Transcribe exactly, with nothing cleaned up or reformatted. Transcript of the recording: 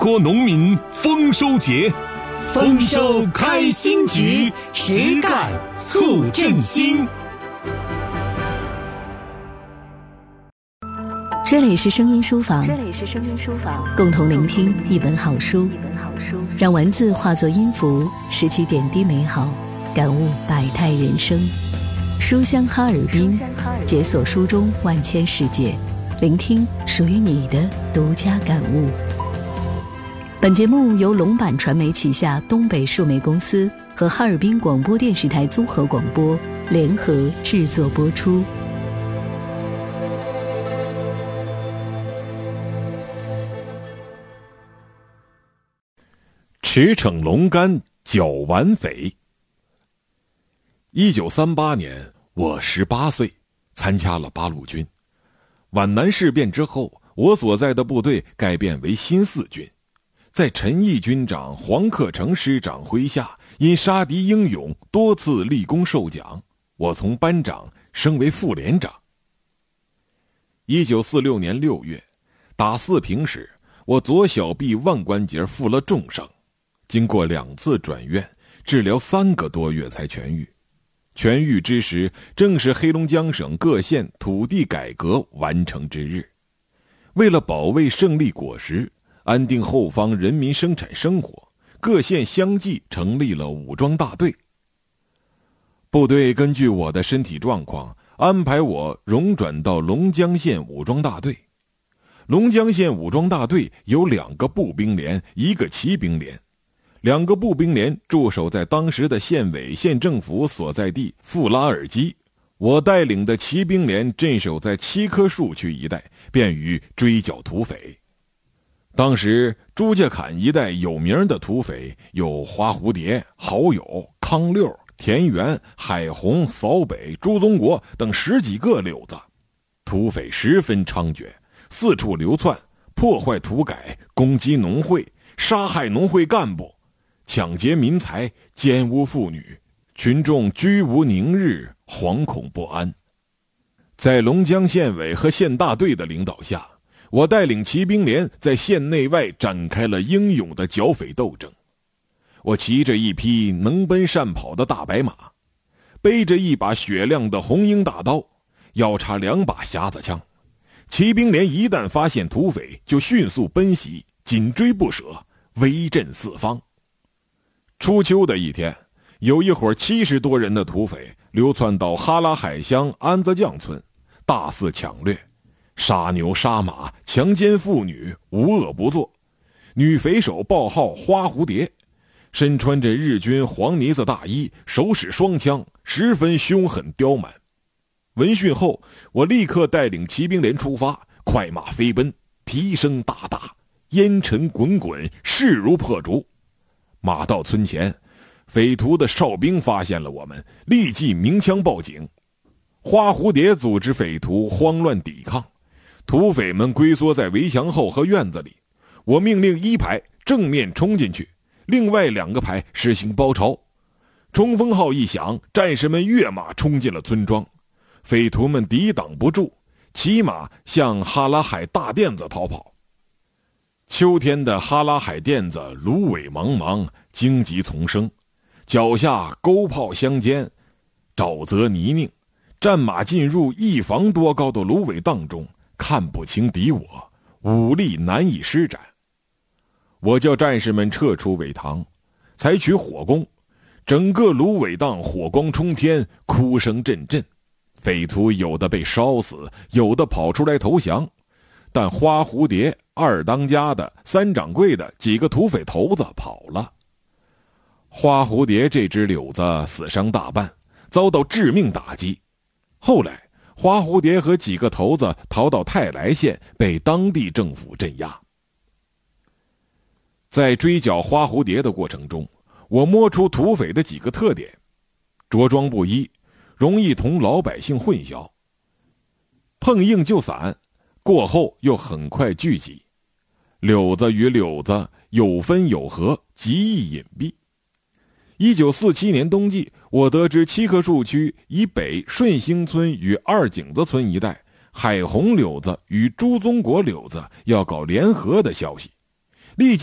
国农民丰收节， 丰收开新局，实干促振兴。 这里是声音书房， 这里是声音书房， 共同聆听一本好书， 一本好书， 让文字化作音符，拾起点滴美好，感悟百态人生。书香哈尔滨，解锁书中万千世界，聆听属于你的独家感悟。本节目由龙版传媒旗下东北数媒公司和哈尔滨广播电视台综合广播联合制作播出。 驰骋龙肝剿顽匪。一九三八年，我十八岁，参加了八路军。皖南事变之后，我所在的部队改编为新四军，在陈毅军长、黄克诚师长麾下，因杀敌英勇，多次立功受奖，我从班长升为副连长。一九四六年六月，打四平时，我左小臂腕关节负了重伤，经过两次转院，治疗三个多月才痊愈。痊愈之时，正是黑龙江省各县土地改革完成之日。为了保卫胜利果实，安定后方人民生产生活，各县相继成立了武装大队。部队根据我的身体状况，安排我荣转到龙江县武装大队。龙江县武装大队有两个步兵连，一个骑兵连。两个步兵连驻守在当时的县委县政府所在地富拉尔基，我带领的骑兵连镇守在七棵树区一带，便于追剿土匪。当时朱家坎一带有名的土匪有花蝴蝶、好友、康六、田园、海红、扫北、朱宗国等十几个溜子，土匪十分猖獗，四处流窜，破坏土改，攻击农会，杀害农会干部，抢劫民财，奸污妇女，群众居无宁日，惶恐不安。在龙江县委和县大队的领导下，我带领骑兵连在县内外展开了英勇的剿匪斗争。我骑着一匹能奔善跑的大白马，背着一把雪亮的红缨大刀，腰插两把匣子枪。骑兵连一旦发现土匪，就迅速奔袭，紧追不舍，威震四方。初秋的一天，有一伙七十多人的土匪流窜到哈拉海乡安子将村，大肆抢掠，杀牛杀马，强奸妇女，无恶不作。女匪首报号花蝴蝶，身穿着日军黄呢子大衣，手使双枪，十分凶狠刁蛮。闻讯后，我立刻带领骑兵连出发，快马飞奔，蹄声大大，烟尘滚滚，势如破竹。马到村前，匪徒的哨兵发现了我们，立即鸣枪报警。花蝴蝶组织匪徒慌乱抵抗，土匪们龟缩在围墙后和院子里。我命令一排正面冲进去，另外两个排实行包抄。冲锋号一响，战士们跃马冲进了村庄，匪徒们抵挡不住，骑马向哈拉海大甸子逃跑。秋天的哈拉海甸子芦苇茫茫，荆棘丛生，脚下沟泡相间，沼泽泥泞，战马进入一房多高的芦苇荡中，看不清敌我，武力难以施展。我叫战士们撤出苇塘，采取火攻，整个芦苇荡火光冲天，哭声阵阵，匪徒有的被烧死，有的跑出来投降，但花蝴蝶、二当家的、三掌柜的几个土匪头子跑了。花蝴蝶这只柳子死伤大半，遭到致命打击。后来花蝴蝶和几个头子逃到泰来县，被当地政府镇压。在追剿花蝴蝶的过程中，我摸出土匪的几个特点：着装不一，容易同老百姓混淆，碰硬就散，过后又很快聚集，柳子与柳子有分有合，极易隐蔽。一九四七年冬季，我得知七棵树区以北顺兴村与二井子村一带海红柳子与朱宗国柳子要搞联合的消息，立即